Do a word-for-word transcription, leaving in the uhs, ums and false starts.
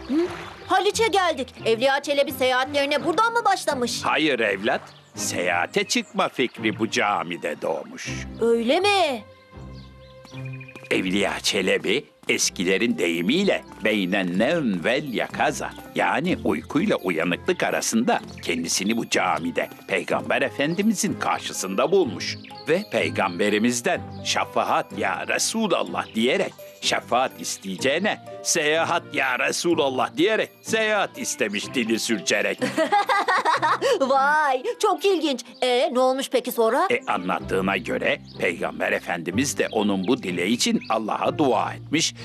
Haliç'e geldik. Evliya Çelebi seyahatlerine buradan mı başlamış? Hayır evlat, seyahate çıkma fikri bu camide doğmuş. Öyle mi? Evliya Çelebi eskilerin deyimiyle beynen nevm vel yakaza, yani uykuyla uyanıklık arasında kendisini bu camide Peygamber Efendimizin karşısında bulmuş. Ve Peygamberimizden şefaat ya Resulallah diyerek şefaat isteyeceğine seyahat ya Resulallah diyerek seyahat istemiş dili sürçerek. Vay, çok ilginç. E ne olmuş peki sonra? E anlattığına göre Peygamber Efendimiz de onun bu dileği için Allah'a dua etmiş